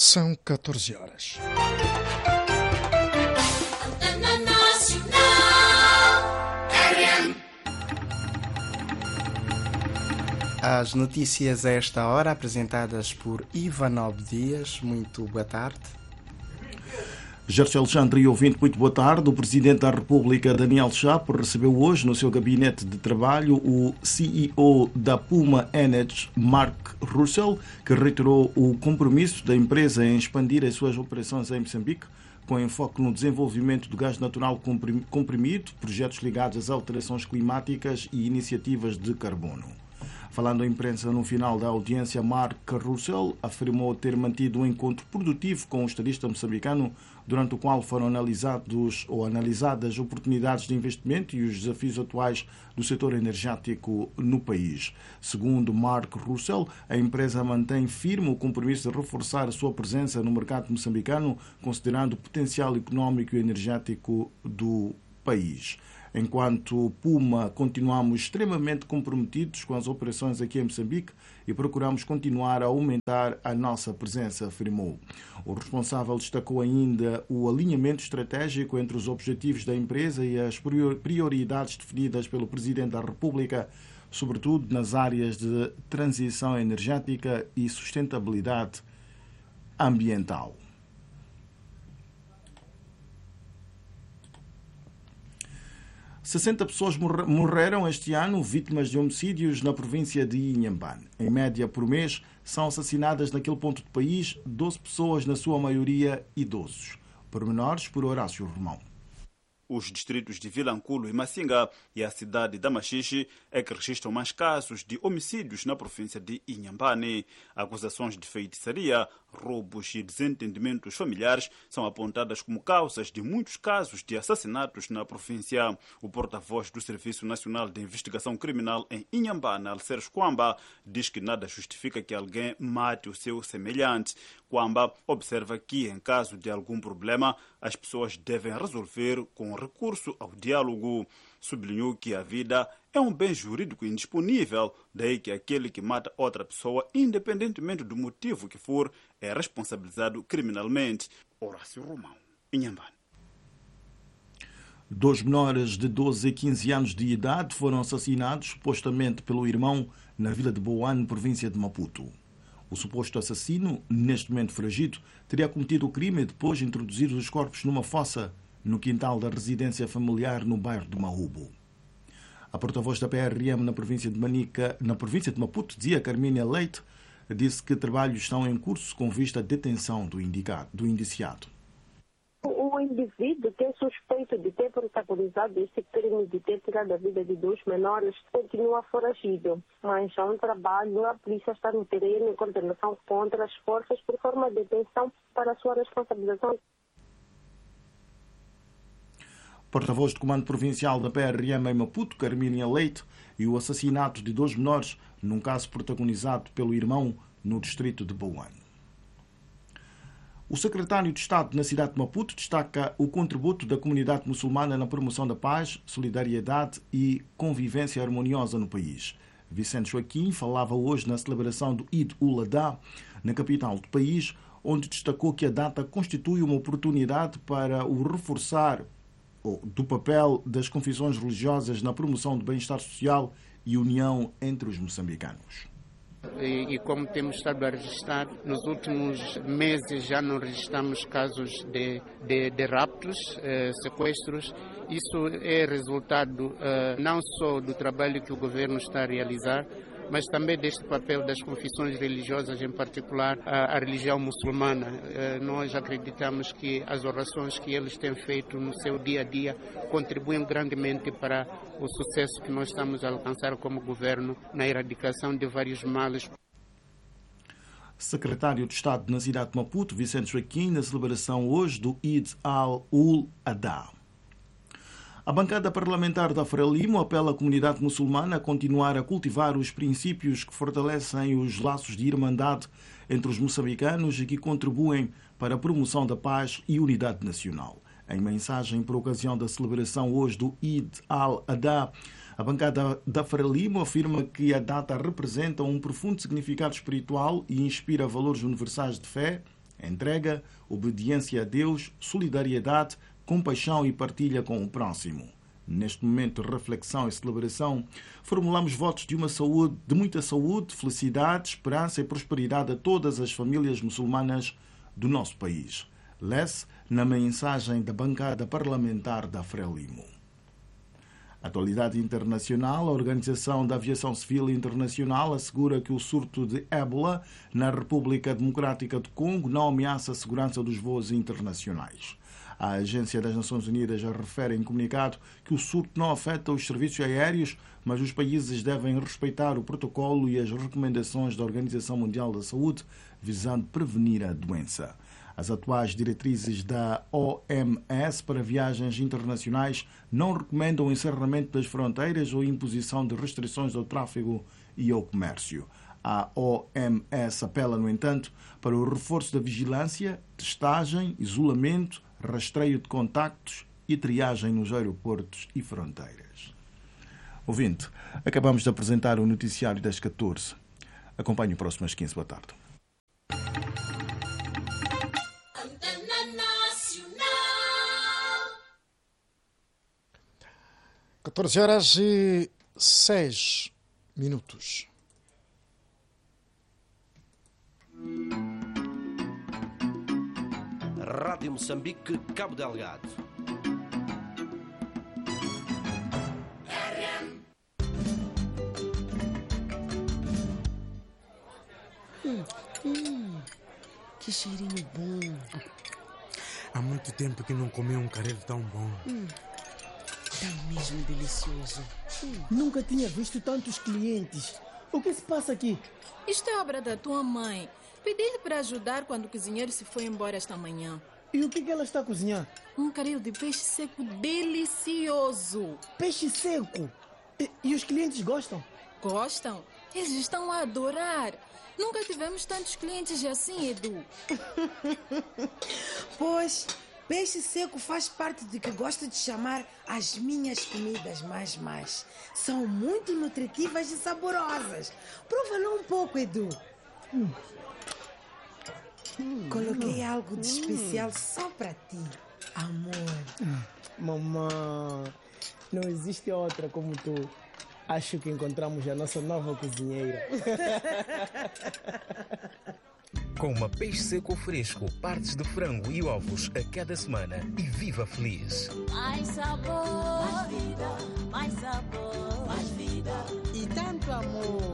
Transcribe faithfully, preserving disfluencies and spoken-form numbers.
São catorze horas. As notícias a esta hora, apresentadas por Ivanov Dias. Muito boa tarde. Jorge Alexandre e ouvinte, muito boa tarde. O Presidente da República, Daniel Chapo, recebeu hoje no seu gabinete de trabalho o C E O da Puma Energy, Mark Russell, que reiterou o compromisso da empresa em expandir as suas operações em Moçambique, com enfoque no desenvolvimento do gás natural comprimido, projetos ligados às alterações climáticas e iniciativas de carbono. Falando à imprensa no final da audiência, Mark Russell afirmou ter mantido um encontro produtivo com o estadista moçambicano, durante o qual foram analisados ou analisadas oportunidades de investimento e os desafios atuais do setor energético no país. Segundo Mark Russell, a empresa mantém firme o compromisso de reforçar a sua presença no mercado moçambicano, considerando o potencial económico e energético do país. Enquanto Puma, continuamos extremamente comprometidos com as operações aqui em Moçambique e procuramos continuar a aumentar a nossa presença, afirmou. O responsável destacou ainda o alinhamento estratégico entre os objetivos da empresa e as prioridades definidas pelo Presidente da República, sobretudo nas áreas de transição energética e sustentabilidade ambiental. sessenta pessoas morreram este ano vítimas de homicídios na província de Inhambane. Em média, por mês, são assassinadas naquele ponto do país doze pessoas, na sua maioria idosos. Pormenores por Horácio Romão. Os distritos de Vilanculo e Massinga e a cidade da Machixe é que registram mais casos de homicídios na província de Inhambane. Acusações de feitiçaria, roubos e desentendimentos familiares são apontadas como causas de muitos casos de assassinatos na província. O porta-voz do Serviço Nacional de Investigação Criminal em Inhambane, Alceres Kwamba, diz que nada justifica que alguém mate o seu semelhante. Kwamba observa que, em caso de algum problema, as pessoas devem resolver com recurso ao diálogo. Sublinhou que a vida é um bem jurídico indisponível, daí que aquele que mata outra pessoa, independentemente do motivo que for, é responsabilizado criminalmente. Horácio Romão, Inhambane. Dois menores de doze e quinze anos de idade foram assassinados, supostamente pelo irmão, na vila de Boane, província de Maputo. O suposto assassino, neste momento foragido, teria cometido o crime e depois introduzido os corpos numa fossa no quintal da residência familiar no bairro de Mahubo. A porta-voz da P R M na província de Manica, na província de Maputo, dizia Carmínia Leite, disse que trabalhos estão em curso com vista à detenção do, indicado, do indiciado. O indivíduo que é suspeito de ter protagonizado este crime, de ter tirado a vida de dois menores, continua foragido. Mas há um trabalho, a polícia está no terreno em coordenação contra as forças por forma de detenção para a sua responsabilização. Porta-voz do Comando Provincial da P R M em Maputo, Carmínia Leite, e o assassinato de dois menores, num caso protagonizado pelo irmão no distrito de Boane. O secretário de Estado na cidade de Maputo destaca o contributo da comunidade muçulmana na promoção da paz, solidariedade e convivência harmoniosa no país. Vicente Joaquim falava hoje na celebração do Eid ul-Adha, na capital do país, onde destacou que a data constitui uma oportunidade para o reforçar do papel das confissões religiosas na promoção do bem-estar social e união entre os moçambicanos. E, e como temos estado a registrar, nos últimos meses já não registramos casos de, de, de raptos, eh, sequestros. Isso é resultado eh, não só do trabalho que o governo está a realizar, mas também deste papel das confissões religiosas, em particular a, a religião muçulmana. Eh, nós acreditamos que as orações que eles têm feito no seu dia a dia contribuem grandemente para o sucesso que nós estamos a alcançar como governo na erradicação de vários males. Secretário de Estado na cidade de Maputo, Vicente Joaquim, na celebração hoje do Eid al-Adha. A bancada parlamentar da Frelimo apela à comunidade muçulmana a continuar a cultivar os princípios que fortalecem os laços de irmandade entre os moçambicanos e que contribuem para a promoção da paz e unidade nacional. Em mensagem por ocasião da celebração hoje do Eid al-Adha, a bancada da Frelimo afirma que a data representa um profundo significado espiritual e inspira valores universais de fé, Entrega, obediência a Deus, solidariedade, compaixão e partilha com o próximo. Neste momento de reflexão e celebração, formulamos votos de uma saúde, de muita saúde, felicidade, esperança e prosperidade a todas as famílias muçulmanas do nosso país. Lê-se na mensagem da bancada parlamentar da Frelimo. Atualidade internacional, a Organização da Aviação Civil Internacional assegura que o surto de ébola na República Democrática do Congo não ameaça a segurança dos voos internacionais. A Agência das Nações Unidas já refere em comunicado que o surto não afeta os serviços aéreos, mas os países devem respeitar o protocolo e as recomendações da Organização Mundial da Saúde, visando prevenir a doença. As atuais diretrizes da O M S para viagens internacionais não recomendam o encerramento das fronteiras ou imposição de restrições ao tráfego e ao comércio. A O M S apela, no entanto, para o reforço da vigilância, testagem, isolamento, rastreio de contactos e triagem nos aeroportos e fronteiras. Ouvinte, acabamos de apresentar o noticiário das catorze. Acompanhe o próximo às quinze. Boa tarde. catorze horas e seis minutos. Rádio Moçambique, Cabo Delgado. Hum, hum, que cheirinho bom. Há muito tempo que não comi um caril tão bom. Hum, tá mesmo delicioso. Hum. Nunca tinha visto tantos clientes. O que se passa aqui? Isto é obra da tua mãe. Pedi-lhe para ajudar quando o cozinheiro se foi embora esta manhã. E o que, que ela está a cozinhar? Um caril de peixe seco delicioso. Peixe seco? E, e os clientes gostam? Gostam? Eles estão a adorar. Nunca tivemos tantos clientes assim, Edu. Pois, peixe seco faz parte de que gosto de chamar as minhas comidas mais mais. São muito nutritivas e saborosas. Prova lá um pouco, Edu. Hum. Coloquei algo de especial só para ti, amor. Mamãe, não existe outra como tu. Acho que encontramos a nossa nova cozinheira. Com uma peixe seco fresco, partes de frango e ovos a cada semana e viva feliz. Mais sabor, mais vida, mais sabor, mais vida. E tanto amor.